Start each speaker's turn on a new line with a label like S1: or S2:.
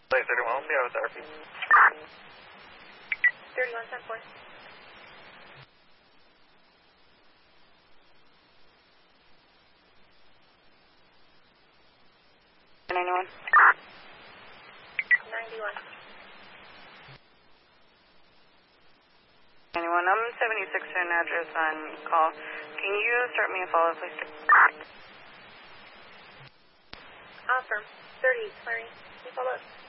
S1: Late 31, see how therapy.
S2: 31-10-4.
S3: Anyone?
S2: 91.
S3: Anyone? I'm 76 to an address on call. Can you start me a follow-up, please?
S2: Affirm. 30, Clary. Can you follow up?